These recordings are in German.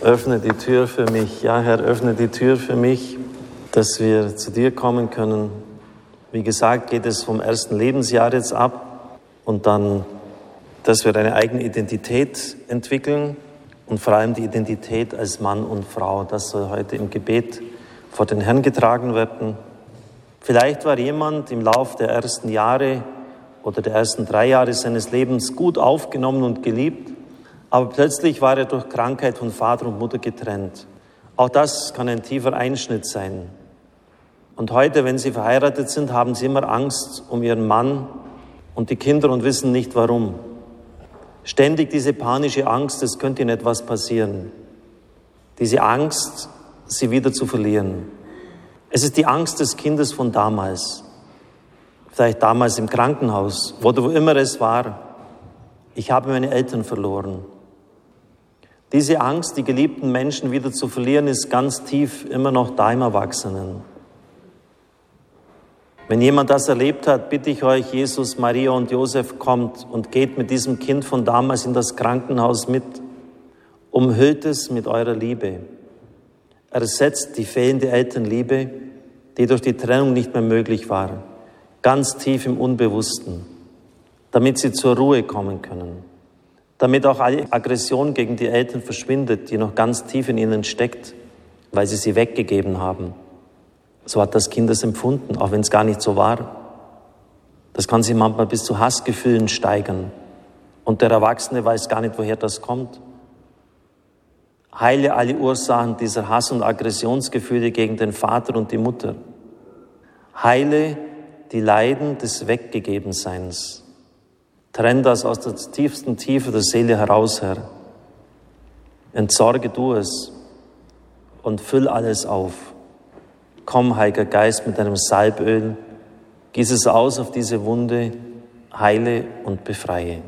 öffne die Tür für mich. Ja, Herr, öffne die Tür für mich, dass wir zu dir kommen können. Wie gesagt, geht es vom ersten Lebensjahr jetzt ab und dann, dass wir eine eigene Identität entwickeln und vor allem die Identität als Mann und Frau. Das soll heute im Gebet vor den Herrn getragen werden. Vielleicht war jemand im Lauf der ersten Jahre oder der ersten 3 Jahre seines Lebens gut aufgenommen und geliebt, aber plötzlich war er durch Krankheit von Vater und Mutter getrennt. Auch das kann ein tiefer Einschnitt sein. Und heute, wenn Sie verheiratet sind, haben Sie immer Angst um Ihren Mann und die Kinder und wissen nicht warum. Ständig diese panische Angst, es könnte Ihnen etwas passieren. Diese Angst, Sie wieder zu verlieren. Es ist die Angst des Kindes von damals. Vielleicht damals im Krankenhaus oder wo immer es war. Ich habe meine Eltern verloren. Diese Angst, die geliebten Menschen wieder zu verlieren, ist ganz tief immer noch da im Erwachsenen. Wenn jemand das erlebt hat, bitte ich euch, Jesus, Maria und Josef, kommt und geht mit diesem Kind von damals in das Krankenhaus mit. Umhüllt es mit eurer Liebe. Ersetzt die fehlende Elternliebe, die durch die Trennung nicht mehr möglich war, ganz tief im Unbewussten, damit sie zur Ruhe kommen können, damit auch alle Aggression gegen die Eltern verschwindet, die noch ganz tief in ihnen steckt, weil sie weggegeben haben. So hat das Kind es empfunden, auch wenn es gar nicht so war. Das kann sich manchmal bis zu Hassgefühlen steigern. Und der Erwachsene weiß gar nicht, woher das kommt. Heile alle Ursachen dieser Hass- und Aggressionsgefühle gegen den Vater und die Mutter. Heile die Leiden des Weggegebenseins. Trenn das aus der tiefsten Tiefe der Seele heraus, Herr. Entsorge du es und füll alles auf. Komm, Heiliger Geist, mit deinem Salböl, gieß es aus auf diese Wunde, heile und befreie.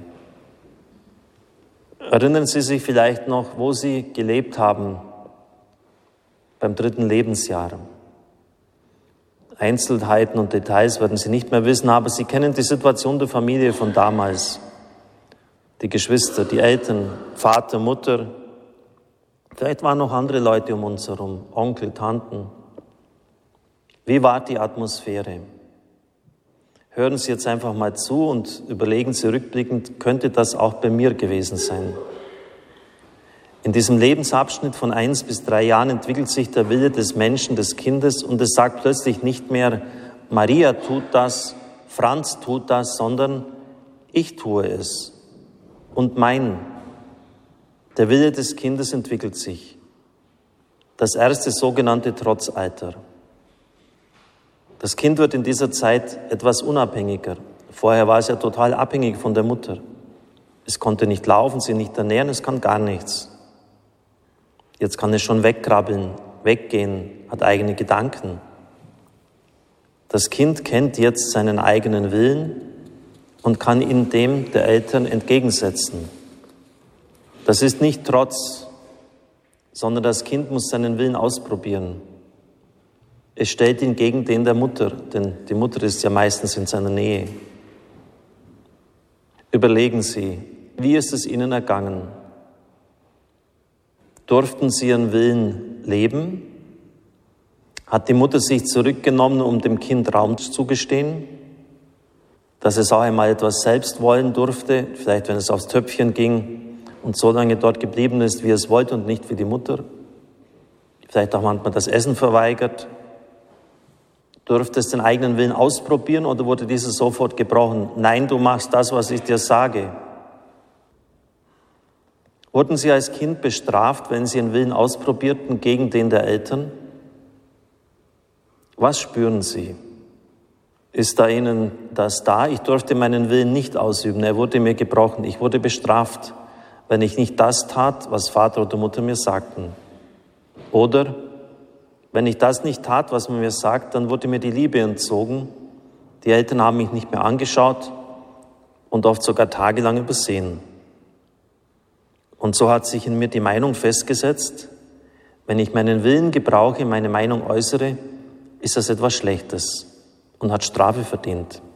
Erinnern Sie sich vielleicht noch, wo Sie gelebt haben beim 3. Lebensjahr. Einzelheiten und Details werden Sie nicht mehr wissen, aber Sie kennen die Situation der Familie von damals. Die Geschwister, die Eltern, Vater, Mutter. Vielleicht waren noch andere Leute um uns herum, Onkel, Tanten. Wie war die Atmosphäre? Hören Sie jetzt einfach mal zu und überlegen Sie rückblickend, könnte das auch bei mir gewesen sein? In diesem Lebensabschnitt von 1 bis 3 Jahren entwickelt sich der Wille des Menschen, des Kindes, und es sagt plötzlich nicht mehr, Maria tut das, Franz tut das, sondern ich tue es. Und der Wille des Kindes entwickelt sich. Das erste sogenannte Trotzalter. Das Kind wird in dieser Zeit etwas unabhängiger. Vorher war es ja total abhängig von der Mutter. Es konnte nicht laufen, sie nicht ernähren, es kann gar nichts. Jetzt kann es schon wegkrabbeln, weggehen, hat eigene Gedanken. Das Kind kennt jetzt seinen eigenen Willen und kann ihn dem der Eltern entgegensetzen. Das ist nicht Trotz, sondern das Kind muss seinen Willen ausprobieren. Es stellt ihn gegen den der Mutter, denn die Mutter ist ja meistens in seiner Nähe. Überlegen Sie, wie ist es Ihnen ergangen? Durften Sie Ihren Willen leben? Hat die Mutter sich zurückgenommen, um dem Kind Raum zugestehen? Dass es auch einmal etwas selbst wollen durfte, vielleicht wenn es aufs Töpfchen ging und so lange dort geblieben ist, wie es wollte und nicht wie die Mutter? Vielleicht auch manchmal das Essen verweigert? Durfte es den eigenen Willen ausprobieren oder wurde dieser sofort gebrochen? Nein, du machst das, was ich dir sage. Wurden Sie als Kind bestraft, wenn Sie Ihren Willen ausprobierten gegen den der Eltern? Was spüren Sie? Ist da Ihnen das da? Ich durfte meinen Willen nicht ausüben, er wurde mir gebrochen. Ich wurde bestraft, wenn ich nicht das tat, was Vater oder Mutter mir sagten. Oder wenn ich das nicht tat, was man mir sagt, dann wurde mir die Liebe entzogen. Die Eltern haben mich nicht mehr angeschaut und oft sogar tagelang übersehen. Und so hat sich in mir die Meinung festgesetzt, wenn ich meinen Willen gebrauche, meine Meinung äußere, ist das etwas Schlechtes und hat Strafe verdient.